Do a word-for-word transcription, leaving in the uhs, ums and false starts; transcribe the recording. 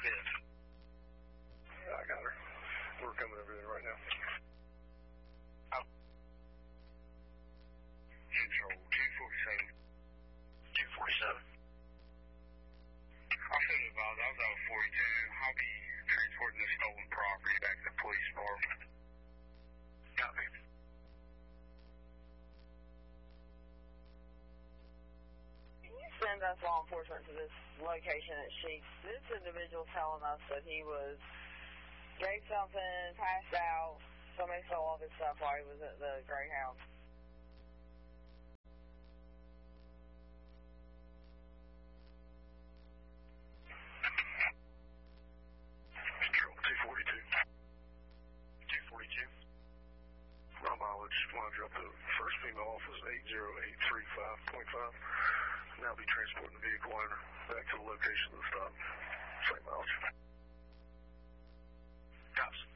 Yes. I got her. We're coming over there right now. Oh. Control two forty-seven. two forty-seven. I'll send you about. I was out of forty-two. I'll be transporting the stolen property back to the police department. Got me. Can you send us law enforcement to this location at Sheets? This individual telling us that he was gave something, passed out, somebody stole all this stuff while he was at the Greyhound. Control two forty-two. two forty-two. My mileage, when I drop the first female off was eight zero eight three five point five. Now I'll be transporting the vehicle owner back to the location of the stop. Same mileage. Cops.